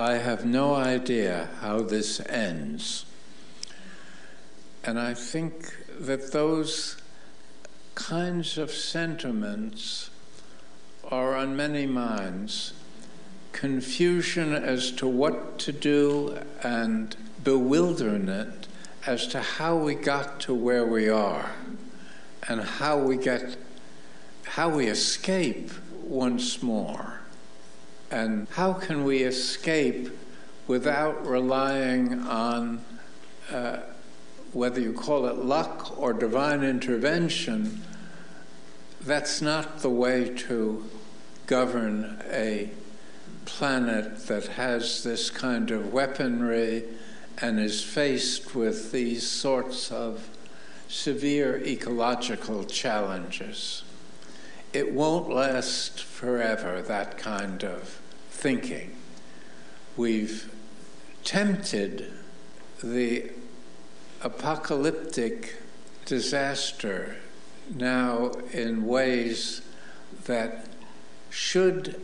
I have no idea how this ends. And I think that those kinds of sentiments are on many minds. Confusion as to what to do and bewilderment as to how we got to where we are and how we escape once more. And how can we escape without relying on whether you call it luck or divine intervention? That's not the way to govern a planet that has this kind of weaponry and is faced with these sorts of severe ecological challenges. It won't last forever, that kind of thinking. We've tempted the apocalyptic disaster now in ways that should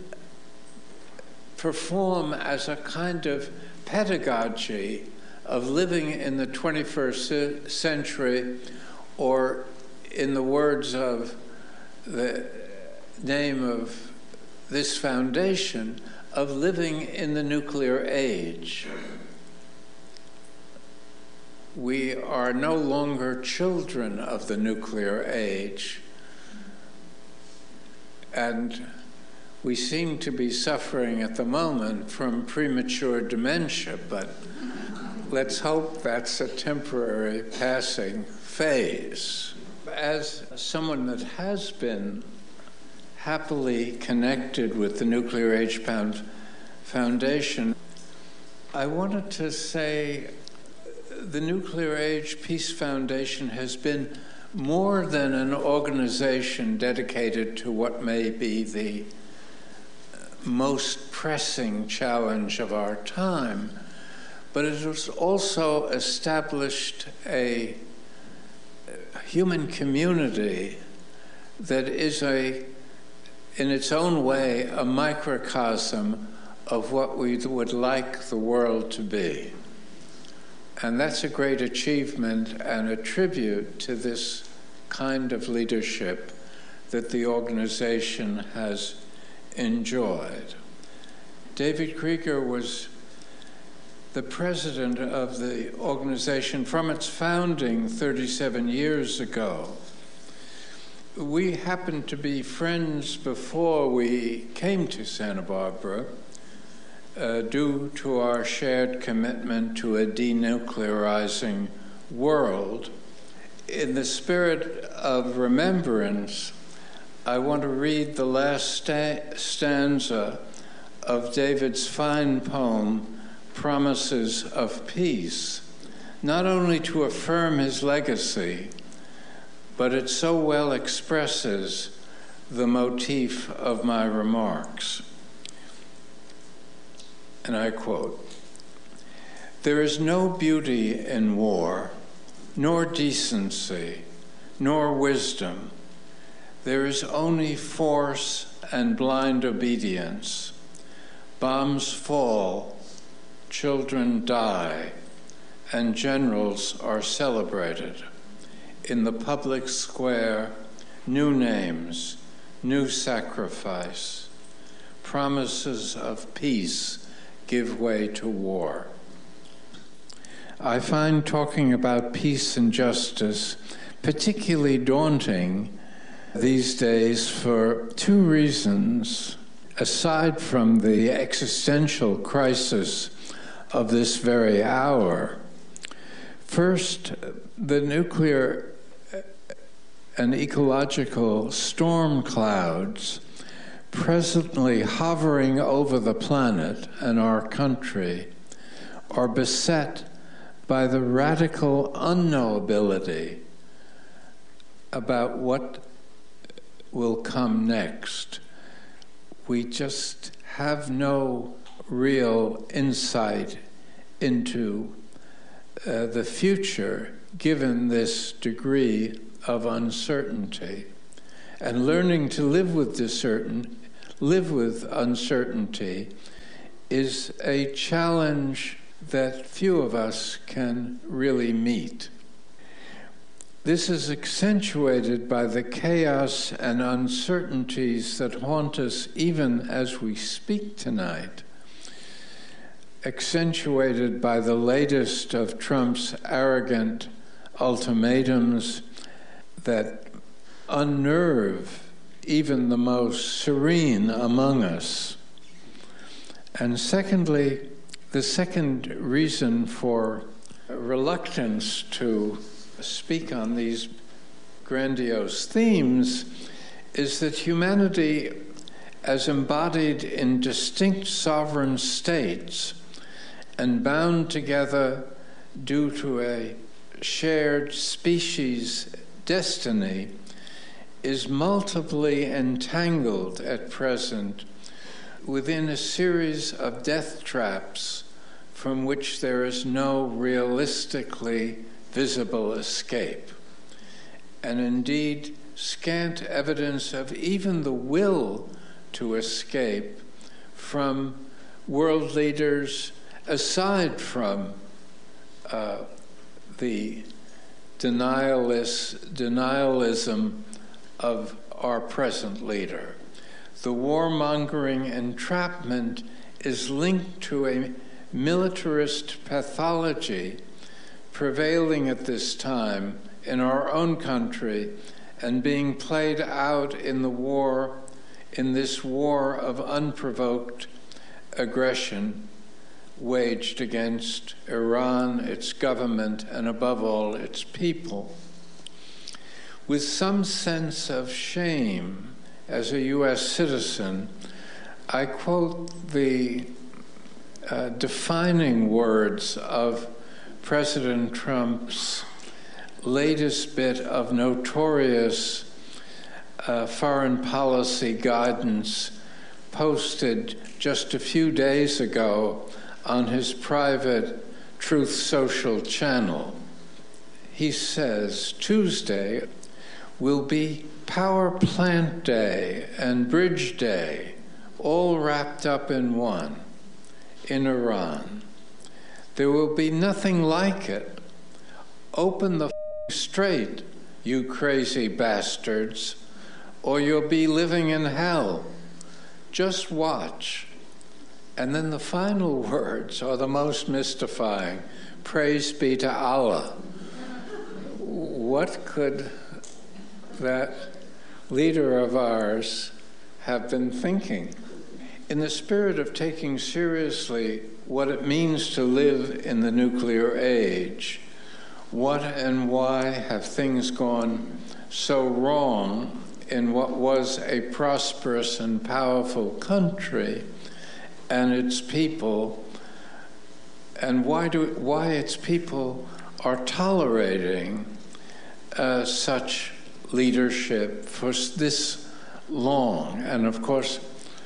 perform as a kind of pedagogy of living in the 21st century, or in the words of the name of this foundation, of living in the nuclear age. We are no longer children of the nuclear age, and we seem to be suffering at the moment from premature dementia, but let's hope that's a temporary passing phase. As someone that has been happily connected with the Nuclear Age Foundation, I wanted to say the Nuclear Age Peace Foundation has been more than an organization dedicated to what may be the most pressing challenge of our time, but it has also established a human community that is in its own way, a microcosm of what we would like the world to be. And that's a great achievement and a tribute to this kind of leadership that the organization has enjoyed. David Krieger was the president of the organization from its founding 37 years ago. We happened to be friends before we came to Santa Barbara, due to our shared commitment to a denuclearizing world. In the spirit of remembrance, I want to read the last stanza of David's fine poem, Promises of Peace, not only to affirm his legacy, but it so well expresses the motif of my remarks. And I quote, "There is no beauty in war, nor decency, nor wisdom. There is only force and blind obedience. Bombs fall, children die, and generals are celebrated. In the public square, new names, new sacrifice. Promises of peace give way to war." I find talking about peace and justice particularly daunting these days for two reasons, aside from the existential crisis of this very hour. First, the nuclear and ecological storm clouds presently hovering over the planet and our country are beset by the radical unknowability about what will come next. We just have no real insight into the future given this degree of uncertainty. And learning to live with uncertainty is a challenge that few of us can really meet. This is accentuated by the chaos and uncertainties that haunt us even as we speak tonight, accentuated by the latest of Trump's arrogant ultimatums that unnerve even the most serene among us. And secondly, the second reason for reluctance to speak on these grandiose themes is that humanity, as embodied in distinct sovereign states and bound together due to a shared species destiny, is multiply entangled at present within a series of death traps from which there is no realistically visible escape, and indeed scant evidence of even the will to escape from world leaders aside from the denialism of our present leader. The warmongering entrapment is linked to a militarist pathology prevailing at this time in our own country and being played out in this war of unprovoked aggression waged against Iran, its government, and above all, its people. With some sense of shame as a U.S. citizen, I quote the defining words of President Trump's latest bit of notorious foreign policy guidance posted just a few days ago on his private Truth Social channel. He says, "Tuesday will be Power Plant Day and Bridge Day, all wrapped up in one, in Iran. There will be nothing like it. Open the strait, you crazy bastards, or you'll be living in hell. Just watch." And then the final words are the most mystifying. Praise be to Allah. What could that leader of ours have been thinking? In the spirit of taking seriously what it means to live in the nuclear age, what and why have things gone so wrong in what was a prosperous and powerful country and its people, and why its people are tolerating such leadership for this long? And of course,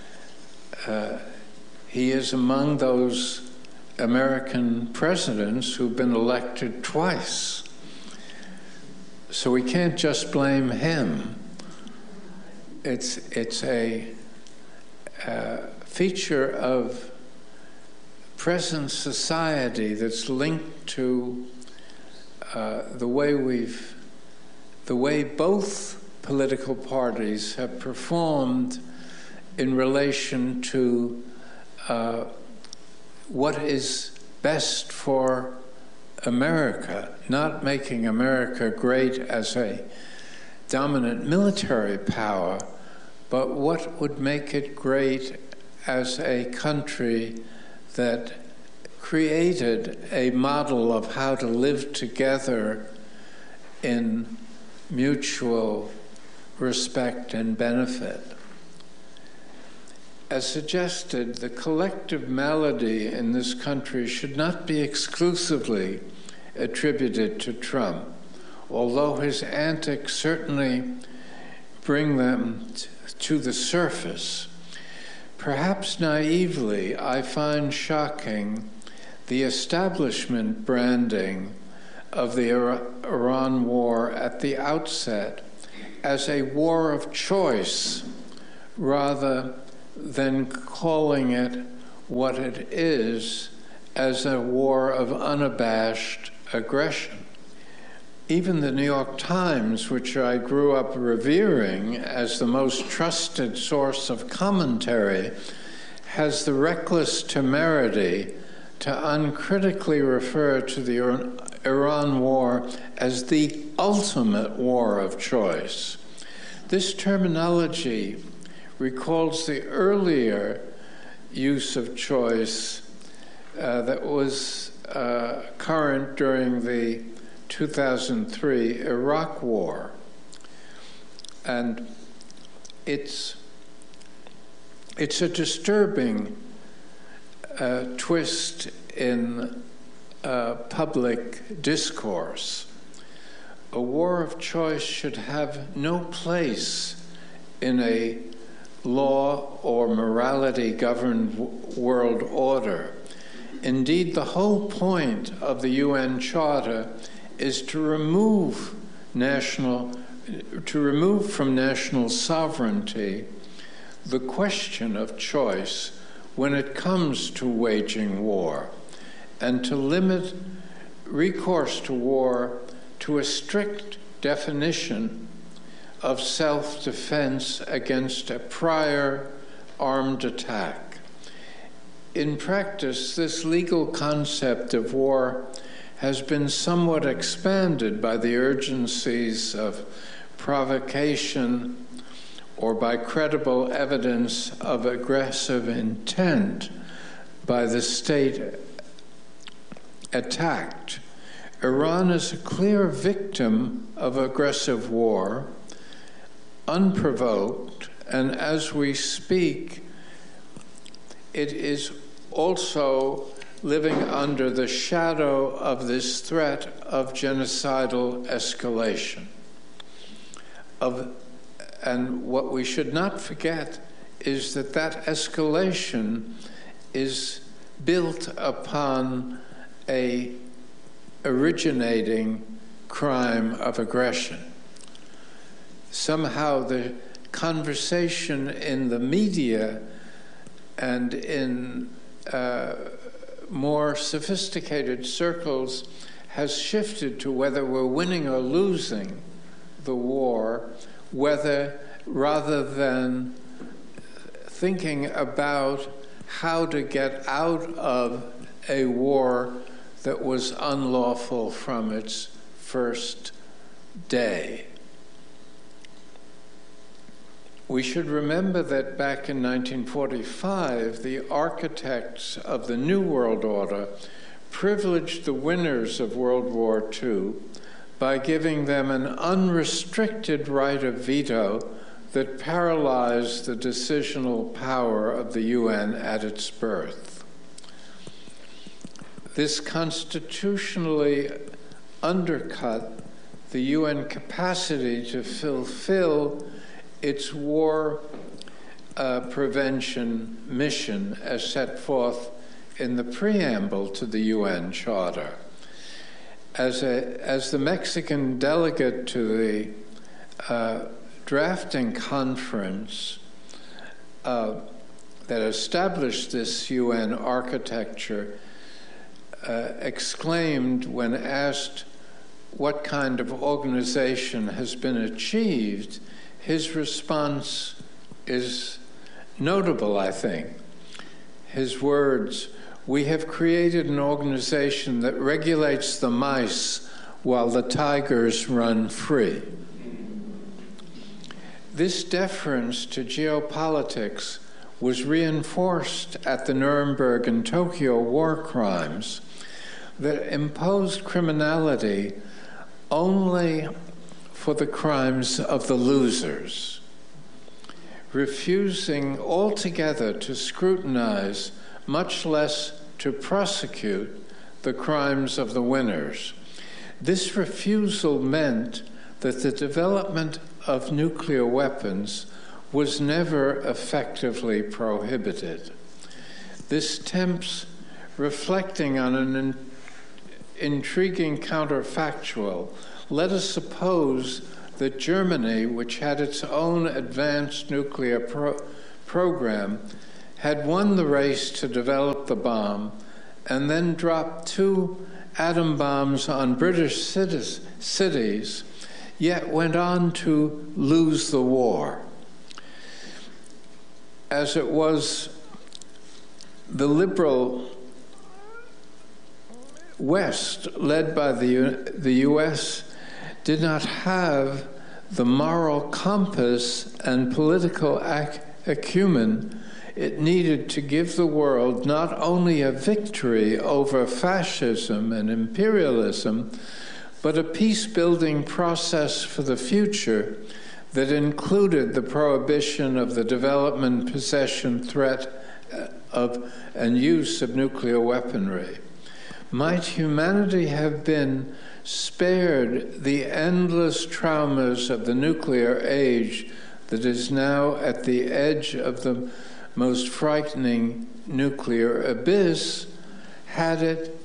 he is among those American presidents who've been elected twice. So we can't just blame him. It's a feature of present society that's linked to the way both political parties have performed in relation to what is best for America, not making America great as a dominant military power, but what would make it great as a country that created a model of how to live together in mutual respect and benefit. As suggested, the collective malady in this country should not be exclusively attributed to Trump, although his antics certainly bring them to the surface. Perhaps naively, I find shocking the establishment branding of the Iran war at the outset as a war of choice rather than calling it what it is as a war of unabashed aggression. Even the New York Times, which I grew up revering as the most trusted source of commentary, has the reckless temerity to uncritically refer to the Iran war as the ultimate war of choice. This terminology recalls the earlier use of choice that was current during the 2003 Iraq War. And it's a disturbing twist in public discourse. A war of choice should have no place in a law or morality-governed world order. Indeed, the whole point of the UN Charter is to remove from national sovereignty the question of choice when it comes to waging war, and to limit recourse to war to a strict definition of self-defense against a prior armed attack. In practice, this legal concept of war has been somewhat expanded by the urgencies of provocation or by credible evidence of aggressive intent by the state attacked. Iran is a clear victim of aggressive war, unprovoked, and as we speak, it is also living under the shadow of this threat of genocidal escalation. And what we should not forget is that that escalation is built upon a originating crime of aggression. Somehow the conversation in the media and in more sophisticated circles has shifted to whether we're winning or losing the war, rather than thinking about how to get out of a war that was unlawful from its first day. We should remember that back in 1945, the architects of the New World Order privileged the winners of World War II by giving them an unrestricted right of veto that paralyzed the decisional power of the UN at its birth. This constitutionally undercut the UN capacity to fulfill its war prevention mission as set forth in the preamble to the UN Charter. As the Mexican delegate to the drafting conference that established this UN architecture exclaimed when asked what kind of organization has been achieved, his response is notable, I think. His words, "We have created an organization that regulates the mice while the tigers run free." This deference to geopolitics was reinforced at the Nuremberg and Tokyo war crimes that imposed criminality only for the crimes of the losers, refusing altogether to scrutinize, much less to prosecute, the crimes of the winners. This refusal meant that the development of nuclear weapons was never effectively prohibited. This tempts reflecting on an intriguing counterfactual. Let us suppose that Germany, which had its own advanced nuclear program, had won the race to develop the bomb and then dropped 2 atom bombs on British cities, yet went on to lose the war. As it was, the liberal West, led by the U.S., did not have the moral compass and political acumen it needed to give the world not only a victory over fascism and imperialism, but a peace-building process for the future that included the prohibition of the development, possession, threat of, and use of nuclear weaponry. Might humanity have been spared the endless traumas of the nuclear age that is now at the edge of the most frightening nuclear abyss, had it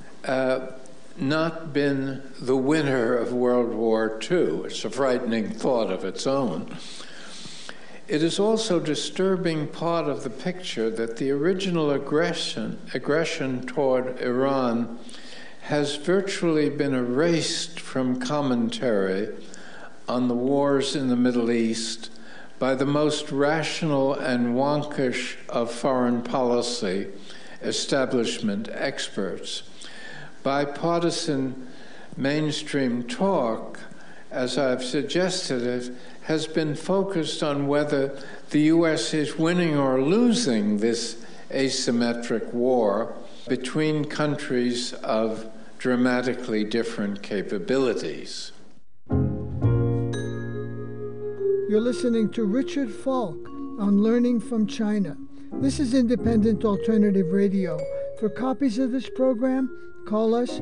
not been the winner of World War II. It's a frightening thought of its own. It is also a disturbing part of the picture that the original aggression toward Iran has virtually been erased from commentary on the wars in the Middle East by the most rational and wonkish of foreign policy establishment experts. Bipartisan mainstream talk, as I've suggested it, has been focused on whether the U.S. is winning or losing this asymmetric war between countries of dramatically different capabilities. You're listening to Richard Falk on Learning from China. This is Independent Alternative Radio. For copies of this program, call us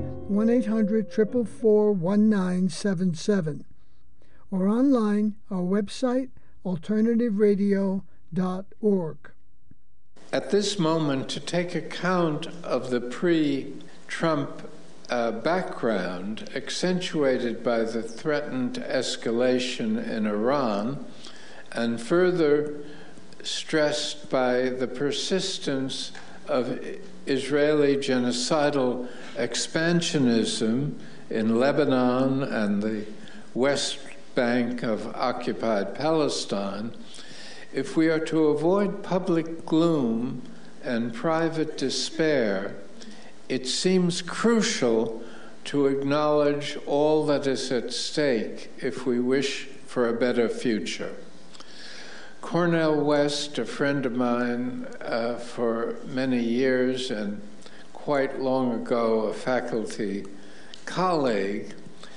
1-800-444-1977 or online, our website, alternativeradio.org. At this moment, to take account of the pre-Trump background accentuated by the threatened escalation in Iran and further stressed by the persistence of Israeli genocidal expansionism in Lebanon and the West Bank of occupied Palestine, if we are to avoid public gloom and private despair, it seems crucial to acknowledge all that is at stake if we wish for a better future. Cornel West, a friend of mine for many years and quite long ago a faculty colleague,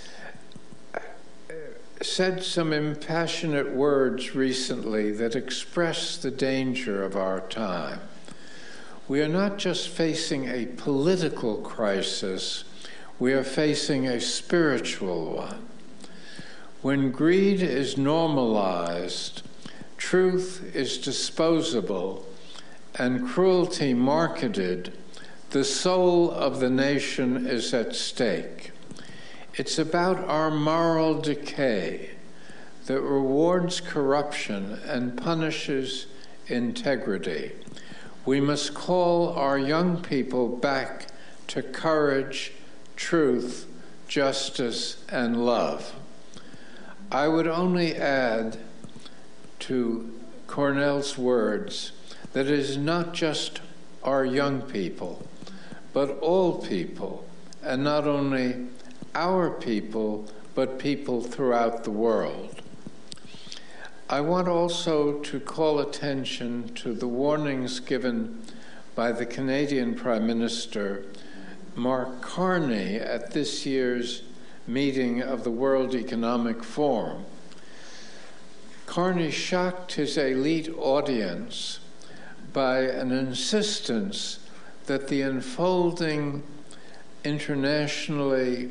said some impassionate words recently that express the danger of our time. We are not just facing a political crisis, we are facing a spiritual one. When greed is normalized, truth is disposable, and cruelty marketed, the soul of the nation is at stake. It's about our moral decay that rewards corruption and punishes integrity. We must call our young people back to courage, truth, justice, and love. I would only add to Cornel's words that it is not just our young people, but all people, and not only our people, but people throughout the world. I want also to call attention to the warnings given by the Canadian Prime Minister, Mark Carney, at this year's meeting of the World Economic Forum. Carney shocked his elite audience by an insistence that the unfolding internationally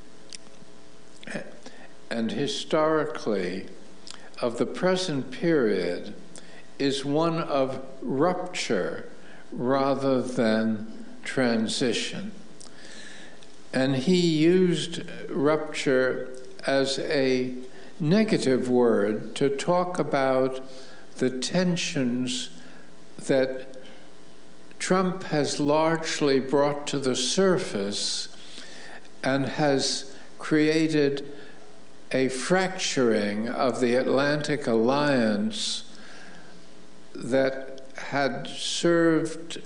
and historically of the present period is one of rupture rather than transition. And he used rupture as a negative word to talk about the tensions that Trump has largely brought to the surface and has created a fracturing of the Atlantic Alliance that had served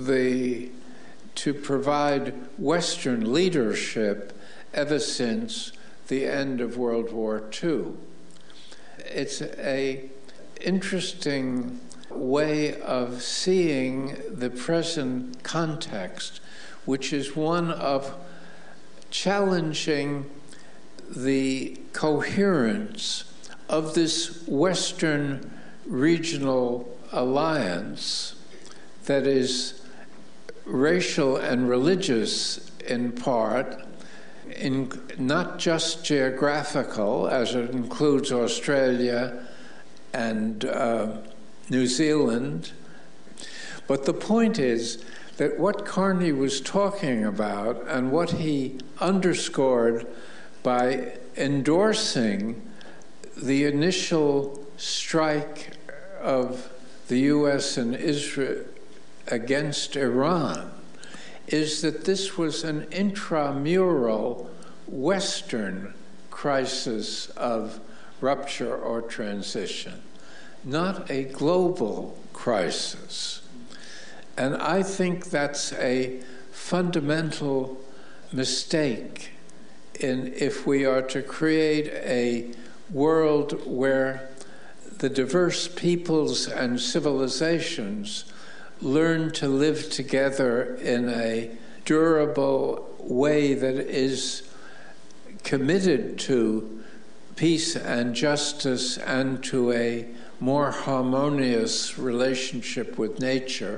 to provide Western leadership ever since the end of World War II. It's an interesting way of seeing the present context, which is one of challenging the coherence of this Western regional alliance that is racial and religious in part, not just geographical, as it includes Australia and New Zealand. But the point is that what Carney was talking about and what he underscored by endorsing the initial strike of the U.S. and Israel against Iran is that this was an intramural Western crisis of rupture or transition, not a global crisis. And I think that's a fundamental mistake if we are to create a world where the diverse peoples and civilizations learn to live together in a durable way that is committed to peace and justice and to a more harmonious relationship with nature.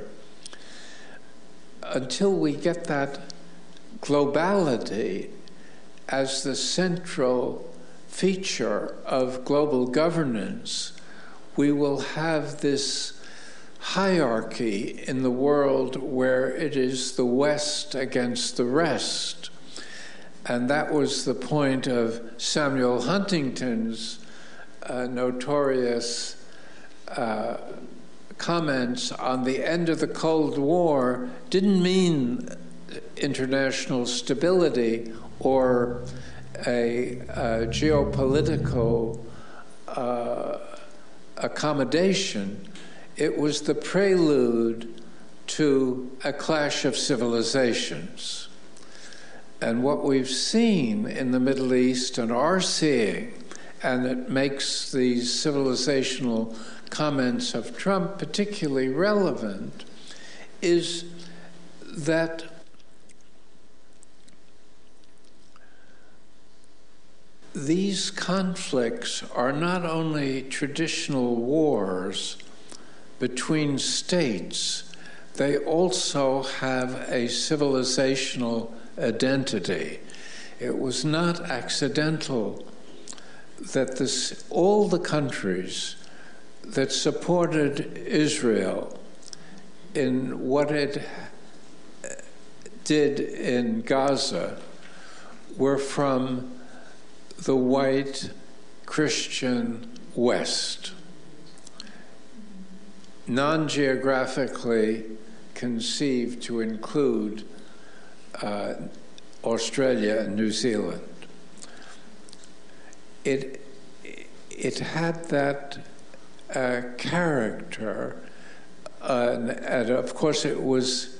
Until we get that globality as the central feature of global governance, we will have this hierarchy in the world where it is the West against the rest. And that was the point of Samuel Huntington's notorious comments on the end of the Cold War. Didn't mean international stability or a geopolitical accommodation. It was the prelude to a clash of civilizations. And what we've seen in the Middle East and are seeing, and it makes these civilizational comments of Trump particularly relevant, is that these conflicts are not only traditional wars between states, they also have a civilizational identity. It was not accidental that all the countries that supported Israel in what it did in Gaza were from the white Christian West, non-geographically conceived to include Australia and New Zealand. It had that character, and of course it was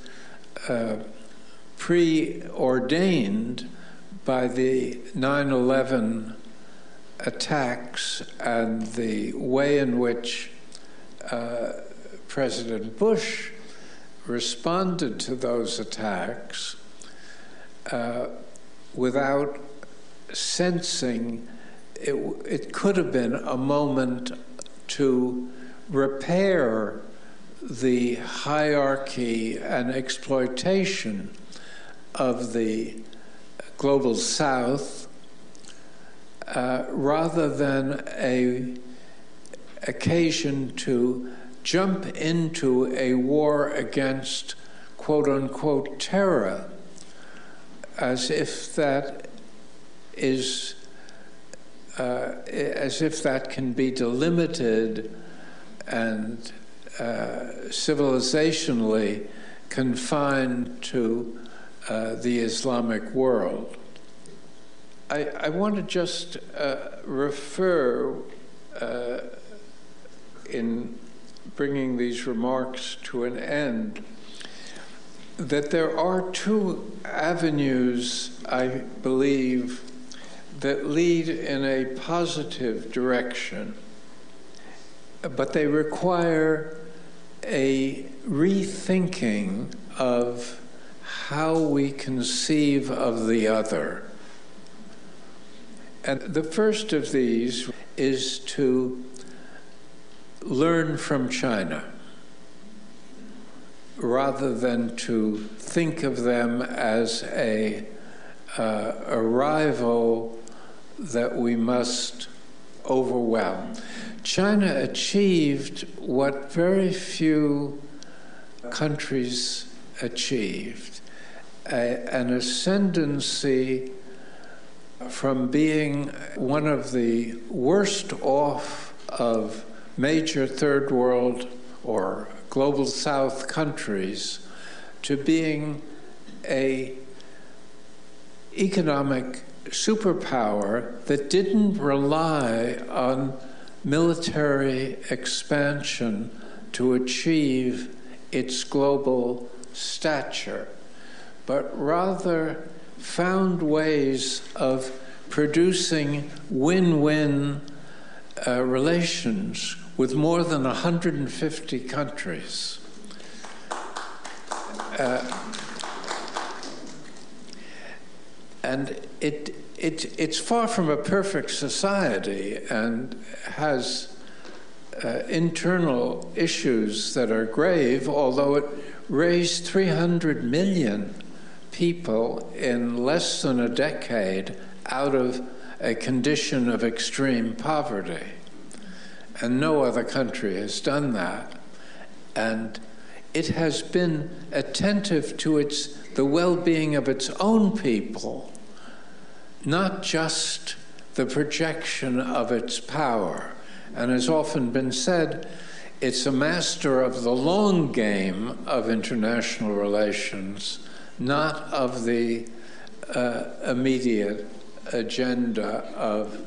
preordained by the 9/11 attacks and the way in which President Bush responded to those attacks without sensing it could have been a moment to repair the hierarchy and exploitation of the global South rather than an occasion to jump into a war against quote-unquote terror, as if that can be delimited and civilizationally confined to the Islamic world. I want to just refer, in bringing these remarks to an end, that there are two avenues, I believe, that lead in a positive direction, but they require a rethinking of how we conceive of the other. And the first of these is to learn from China, rather than to think of them as a rival that we must overwhelm. China achieved what very few countries achieved, an ascendancy from being one of the worst off of major third world or global south countries to being an economic superpower that didn't rely on military expansion to achieve its global stature, but rather found ways of producing win-win relations with more than 150 countries. And it's far from a perfect society and has internal issues that are grave, although it raised 300 million people in less than a decade out of a condition of extreme poverty. And no other country has done that. And it has been attentive to the well-being of its own people, not just the projection of its power. And has often been said, it's a master of the long game of international relations, not of the immediate agenda of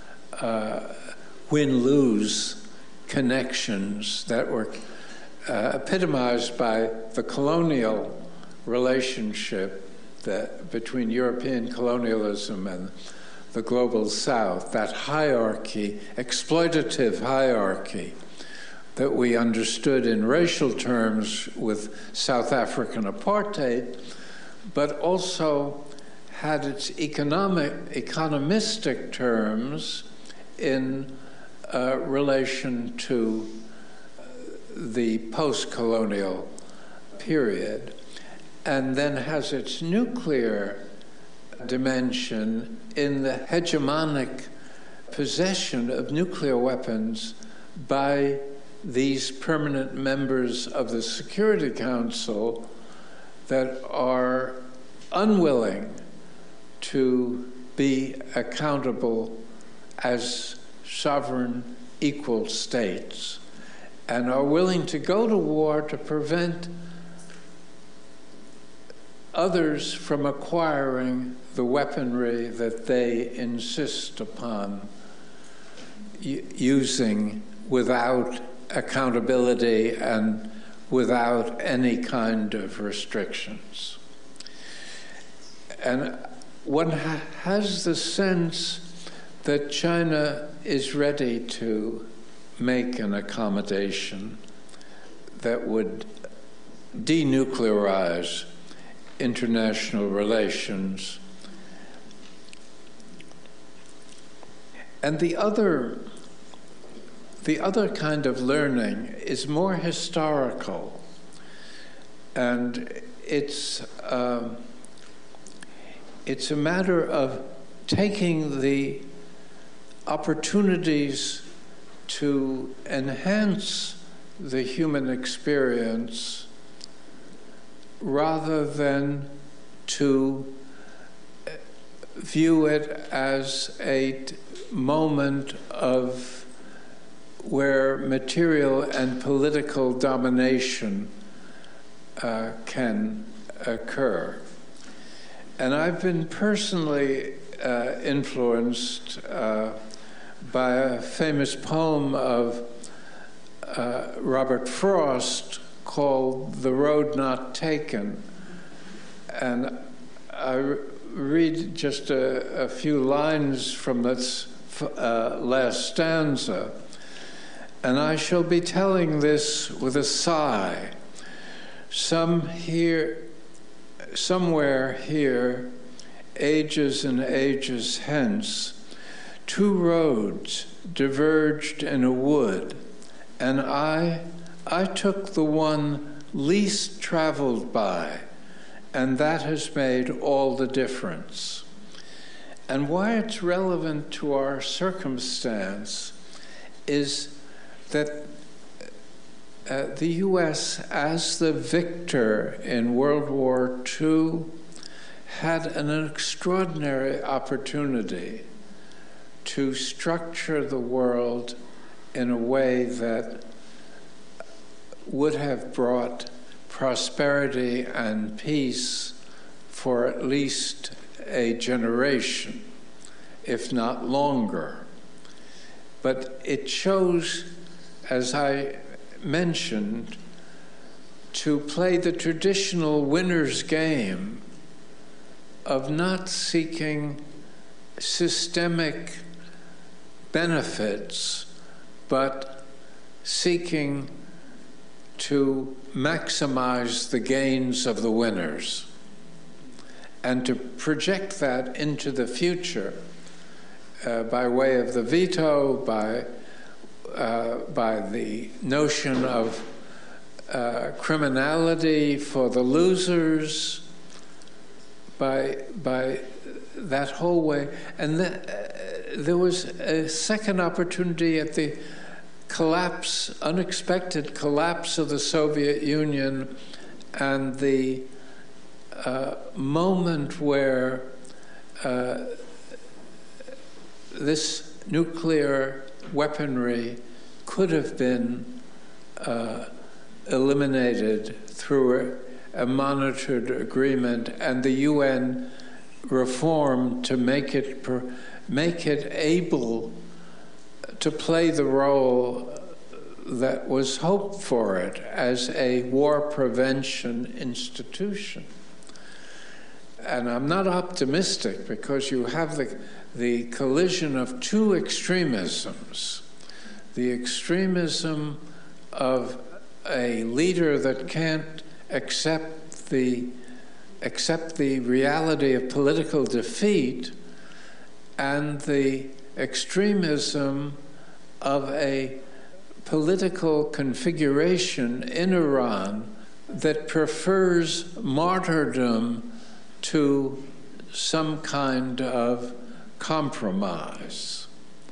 win-lose connections that were epitomized by the colonial relationship between European colonialism and the global South, that hierarchy, exploitative hierarchy that we understood in racial terms with South African apartheid, but also had its economistic terms in relation to the post-colonial period, and then has its nuclear dimension in the hegemonic possession of nuclear weapons by these permanent members of the Security Council that are unwilling to be accountable as sovereign equal states and are willing to go to war to prevent others from acquiring the weaponry that they insist upon using without accountability and without any kind of restrictions. And one has the sense that China is ready to make an accommodation that would denuclearize international relations. And the other kind of learning is more historical, and it's a matter of taking the opportunities to enhance the human experience rather than to view it as a moment of where material and political domination can occur. And I've been personally influenced by a famous poem of Robert Frost called "The Road Not Taken." And I read just a few lines from this last stanza. "And I shall be telling this with a sigh. Somewhere here, ages and ages hence, two roads diverged in a wood, and I took the one least traveled by, and that has made all the difference." And why it's relevant to our circumstance is that the U.S., as the victor in World War II, had an extraordinary opportunity to structure the world in a way that would have brought prosperity and peace for at least a generation, if not longer. But it chose, as I mentioned, to play the traditional winner's game of not seeking systemic benefits, but seeking to maximize the gains of the winners and to project that into the future by way of the veto, by the notion of criminality for the losers, by that whole way. And there was a second opportunity at the unexpected collapse of the Soviet Union, and the moment where this nuclear weaponry could have been eliminated through a monitored agreement, and the UN reformed to make it able to play the role that was hoped for it as a war prevention institution. And I'm not optimistic, because you have the collision of two extremisms. The extremism of a leader that can't accept the reality of political defeat, and the extremism of a political configuration in Iran that prefers martyrdom to some kind of compromise.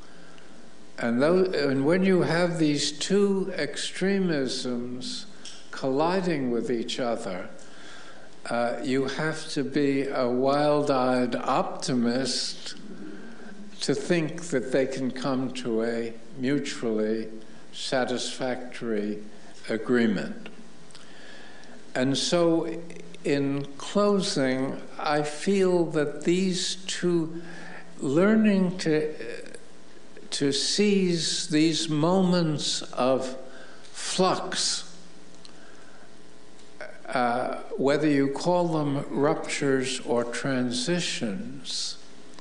And when you have these two extremisms colliding with each other, you have to be a wild-eyed optimist to think that they can come to a mutually satisfactory agreement. And so, in closing, I feel that these two, learning to seize these moments of flux, whether you call them ruptures or transitions,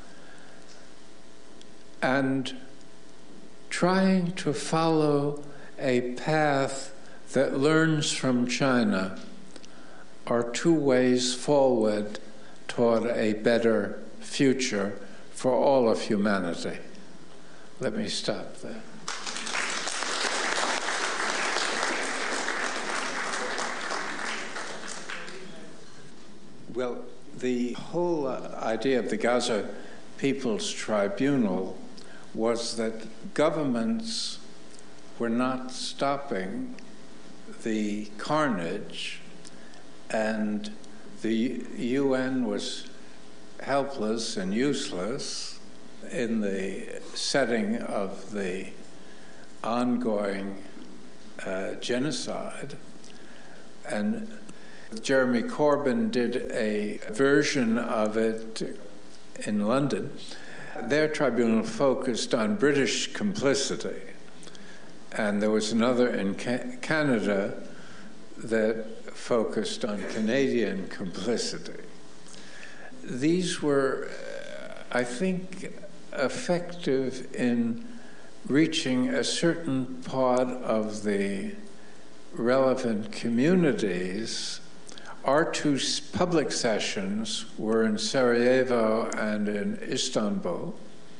and trying to follow a path that learns from China, are two ways forward toward a better future for all of humanity. Let me stop there. Well, the whole idea of the Gaza People's Tribunal was that governments were not stopping the carnage, and the UN was helpless and useless in the setting of the ongoing genocide. And Jeremy Corbyn did a version of it in London. Their tribunal focused on British complicity, and there was another in Canada that focused on Canadian complicity. These were, I think, effective in reaching a certain part of the relevant communities. Our two public sessions were in Sarajevo and in Istanbul,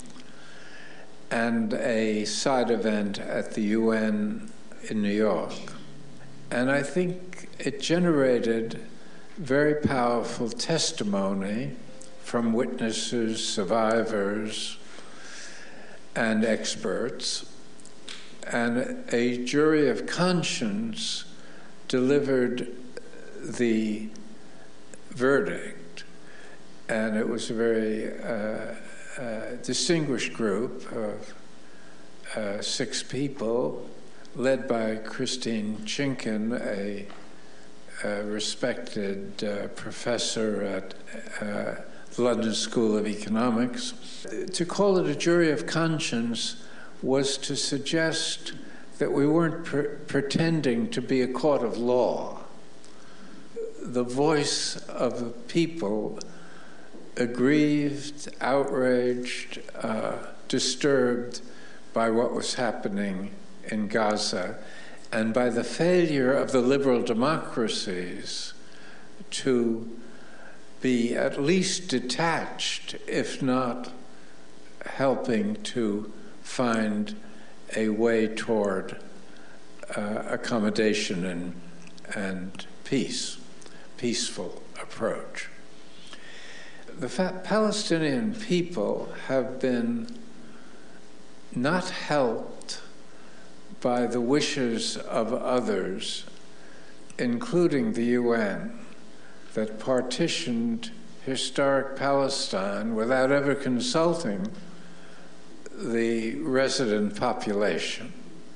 and a side event at the UN in New York. And I think it generated very powerful testimony from witnesses, survivors, and experts. And a jury of conscience delivered the verdict. And it was a very distinguished group of 6 people, led by Christine Chinkin, a respected professor at the London School of Economics. To call it a jury of conscience was to suggest that we weren't pretending to be a court of law. The voice of the people, aggrieved, outraged, disturbed by what was happening in Gaza, and by the failure of the liberal democracies to be at least detached, if not helping to find a way toward accommodation and peaceful approach. The Palestinian people have been not helped by the wishes of others, including the UN, that partitioned historic Palestine without ever consulting the resident population.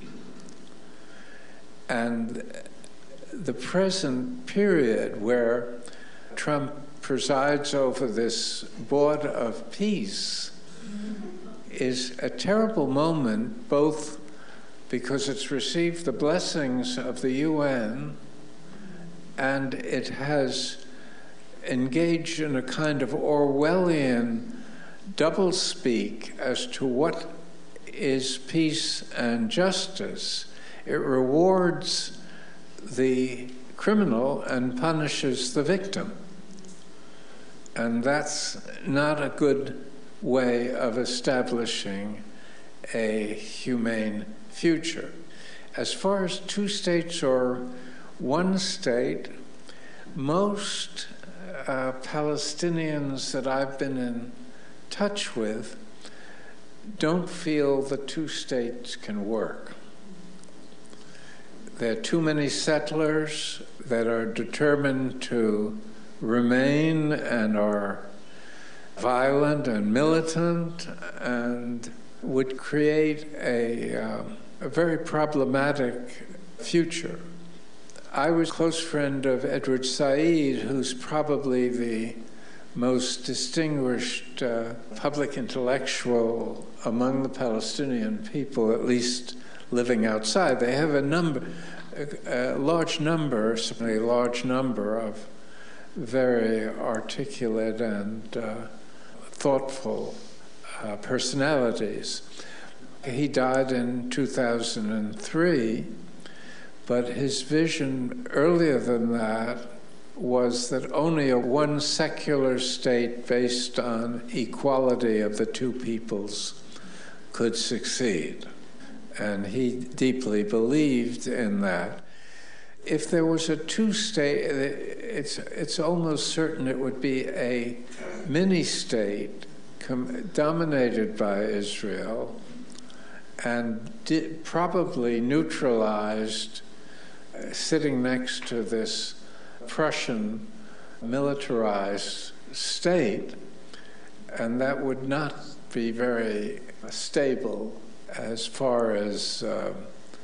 And the present period where Trump presides over this board of peace is a terrible moment, both because it's received the blessings of the UN and it has engaged in a kind of Orwellian doublespeak as to what is peace and justice. It rewards the criminal and punishes the victim. And that's not a good way of establishing a humane future. As far as 2 states or 1 state, most Palestinians that I've been in touch with don't feel the 2 states can work. There are too many settlers that are determined to remain and are violent and militant and would create a very problematic future. I was a close friend of Edward Said, who's probably the most distinguished public intellectual among the Palestinian people, at least living outside. They have a large number of very articulate and thoughtful personalities. He died in 2003, but his vision earlier than that was that only one secular state based on equality of the 2 peoples could succeed. And he deeply believed in that. If there was a 2-state, it's almost certain it would be a mini-state dominated by Israel and probably neutralized, sitting next to this Prussian militarized state, and that would not be very stable as far as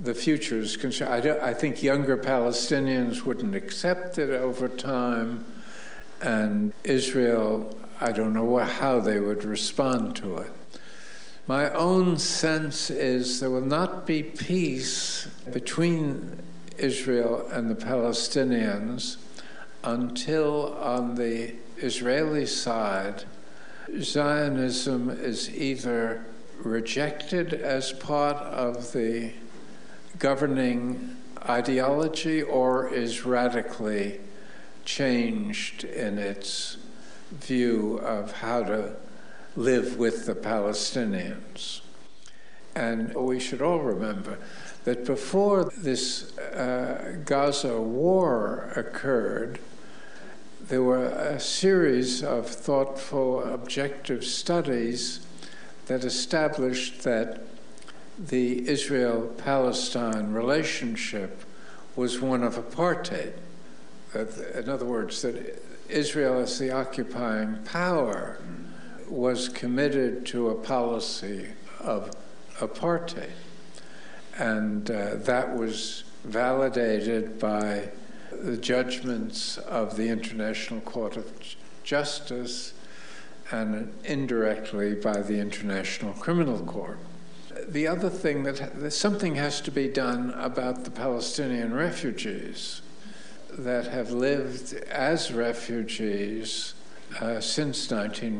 the future is concerned. I think younger Palestinians wouldn't accept it over time, and Israel, I don't know how they would respond to it. My own sense is there will not be peace between Israel and the Palestinians until on the Israeli side, Zionism is either rejected as part of the governing ideology or is radically changed in its view of how to live with the Palestinians. And we should all remember that before this Gaza war occurred, there were a series of thoughtful, objective studies that established that the Israel-Palestine relationship was one of apartheid. In other words, that Israel as the occupying power was committed to a policy of apartheid. And that was validated by the judgments of the International Court of Justice and indirectly by the International Criminal Court. The other thing that something has to be done about the Palestinian refugees that have lived as refugees since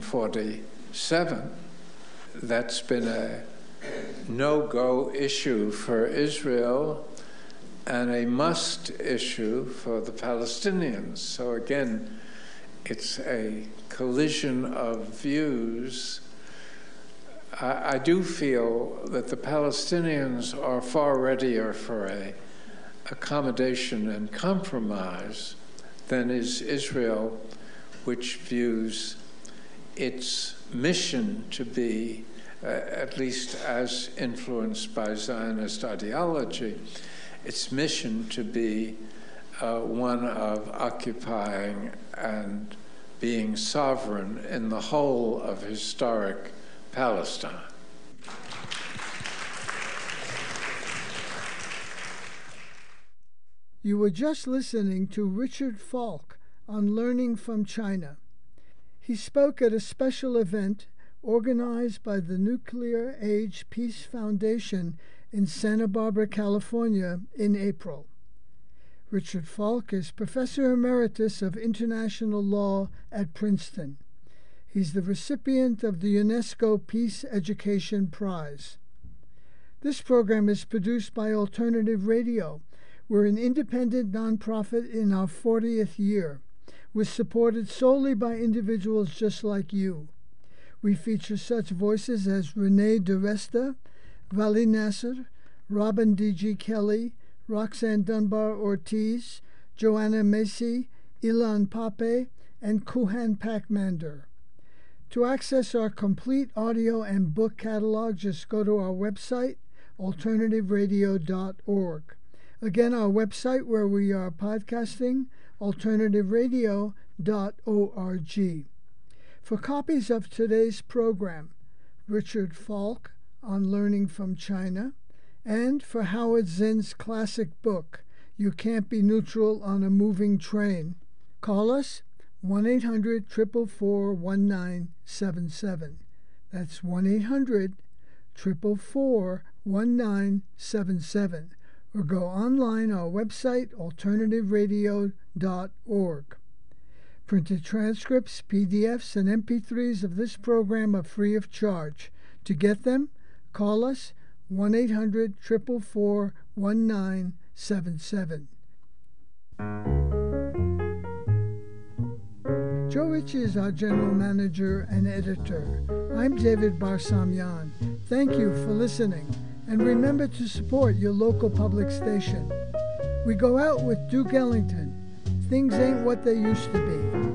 1947. That's been a no-go issue for Israel and a must issue for the Palestinians. So again, it's a collision of views. I do feel that the Palestinians are far readier for a accommodation and compromise than is Israel, which views its mission to be, at least as influenced by Zionist ideology, its mission to be one of occupying and being sovereign in the whole of historic Palestine. You were just listening to Richard Falk on Learning from China. He spoke at a special event organized by the Nuclear Age Peace Foundation in Santa Barbara, California, in April. Richard Falk is Professor Emeritus of International Law at Princeton. He's the recipient of the UNESCO Peace Education Prize. This program is produced by Alternative Radio. We're an independent nonprofit in our 40th year. We're supported solely by individuals just like you. We feature such voices as Renee DeResta, Vali Nasser, Robin D.G. Kelly, Roxanne Dunbar-Ortiz, Joanna Macy, Ilan Pape, and Kuhan Pakmander. To access our complete audio and book catalog, just go to our website, alternativeradio.org. Again, our website where we are podcasting, alternativeradio.org. For copies of today's program, Richard Falk on Learning from China, and for Howard Zinn's classic book, You Can't Be Neutral on a Moving Train, call us 1-800-444-1977. That's 1-800-444-1977. Or go online our website, alternativeradio.org. Printed transcripts, PDFs, and MP3s of this program are free of charge. To get them, call us 1-800-444-1977. Joe Ritchie is our general manager and editor. I'm David Barsamyan. Thank you for listening, and remember to support your local public station. We go out with Duke Ellington. Things ain't what they used to be.